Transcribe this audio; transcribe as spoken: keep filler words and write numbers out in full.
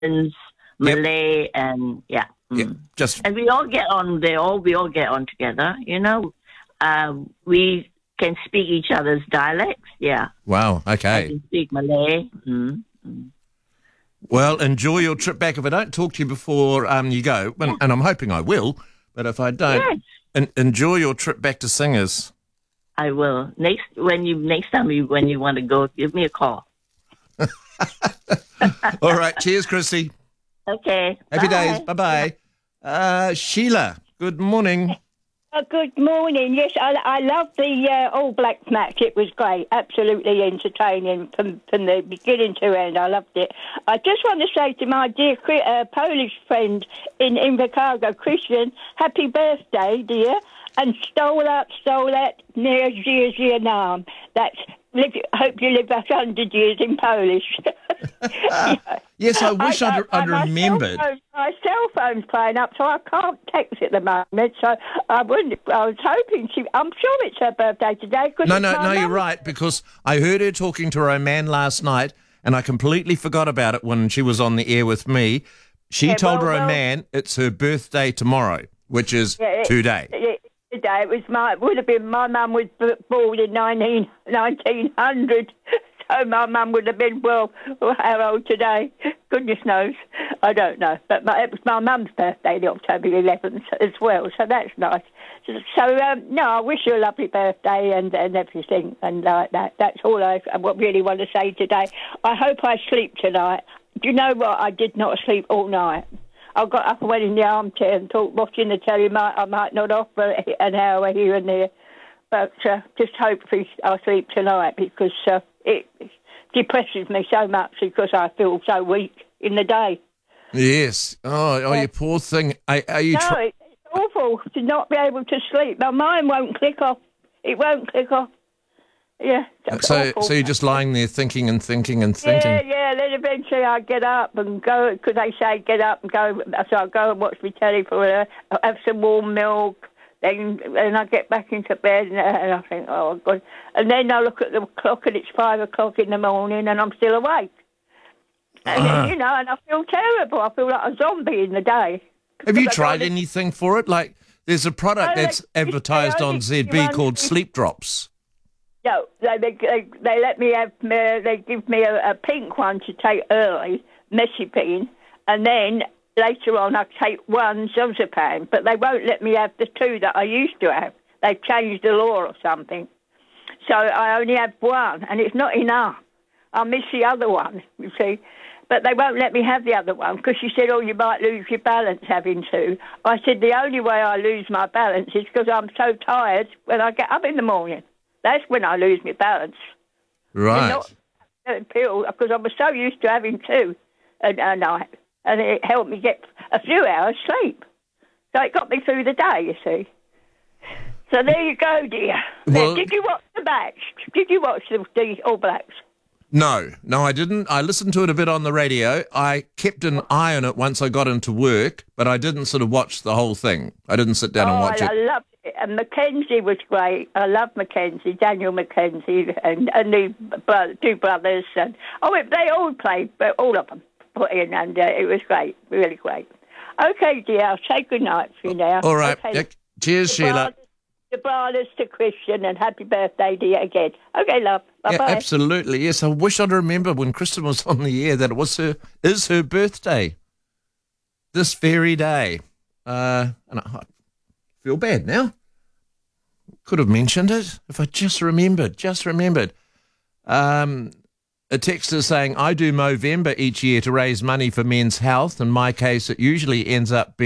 Yep. Malay, and yeah. Yeah, Mm. just And we all get on. They all we all get on together. You know, uh, we can speak each other's dialects. Yeah, wow. I Okay. can speak Malay. Mm. Mm. Well, enjoy your trip back. If I don't talk to you before um, you go, and, Yeah. and I'm hoping I will, but if I don't, Yes, en- enjoy your trip back to Singers. I will. Next when you next time you when you want to go, give me a call. All right. Cheers, Christy. Okay. Happy Bye. days. Bye-bye. Uh, Sheila, good morning. Uh, good morning. Yes, I, I love the uh, All Blacks match. It was great, absolutely entertaining from, from the beginning to end. I loved it. I just want to say to my dear uh, Polish friend in Invercargill, Christian, happy birthday, dear. And stolat, stolat, near zia zia nam. That's live. Hope you live a hundred years in Polish. Yeah. Yes, I wish I, I'd, I'd my remembered. Cell phone, my cell phone's playing up, so I can't text at the moment. So I wouldn't. I was hoping she. I'm sure it's her birthday today. No, no, no, you're right, because I heard her talking to Roman last night, and I completely forgot about it when she was on the air with me. She Yeah, told well, well- Roman it's her birthday tomorrow, which is Yeah, it- today. it- Today it was my. It would have been my mum was b- born in nineteen, nineteen hundred. So my mum would have been, well, how old today? Goodness knows. I don't know. But my, it was my mum's birthday, the October eleventh, as well, so that's nice. So, so um, no, I wish you a lovely birthday and, and everything and like that. That's all I, I really want to say today. I hope I sleep tonight. Do you know what? I did not sleep all night. I got up and went in the armchair and thought, watching the telly, might, I might not off for an hour here and there. But uh, just hopefully I'll sleep tonight because uh, it depresses me so much because I feel so weak in the day. Yes. Oh, oh, you poor thing. Are, are you? No, Tr- it's awful to not be able to sleep. My mind won't click off. It won't click off. Yeah. It's so, awful. so you're just lying there thinking and thinking and thinking. Yeah, yeah. Then eventually I get up and go because they say get up and go. So I go and watch my telly for a, have some warm milk. Then and I get back into bed and, and I think, oh God. And then I look at the clock and it's five o'clock in the morning and I'm still awake. And Ah. you know, and I feel terrible. I feel like a zombie in the day. Have you Because I tried can't- anything for it? Like, there's a product No, they- that's advertised they on only Z give B you called only- Sleep Drops. No, they, they they they let me have uh, they give me a, a pink one to take early, Messipine, and then later on I take one Zozapam, but they won't let me have the two that I used to have. They've changed the law or something, so I only have one, and it's not enough. I miss the other one, you see. But they won't let me have the other one because she said, oh, you might lose your balance having two. I said, the only way I lose my balance is because I'm so tired when I get up in the morning. That's when I lose my balance. Right. Not a pill, because I was so used to having two a, a night, and it helped me get a few hours sleep. So it got me through the day, you see. So there you go, dear. Well- Now, did you watch the match? Did you watch the, the All Blacks? No, no, I didn't. I listened to it a bit on the radio. I kept an eye on it once I got into work, but I didn't sort of watch the whole thing. I didn't sit down oh, and watch I, it. I loved it. And Mackenzie was great. I love Mackenzie, Daniel Mackenzie, and, and the bro- two brothers. And oh, they all played, but all of them put in, and uh, it was great, really great. Okay, dear, I'll say good night for you now. All right. Okay. Yeah, cheers, Sheila. The brothers to Christian, and happy birthday, dear, again. Okay, love. Bye-bye. Yeah, absolutely. Yes, I wish I'd remember when Kristen was on the air that it was her is her birthday this very day. Uh, and I, I feel bad now. Could have mentioned it if I just remembered. Just remembered. Um, a texter saying, "I do Movember each year to raise money for men's health. In my case, it usually ends up being."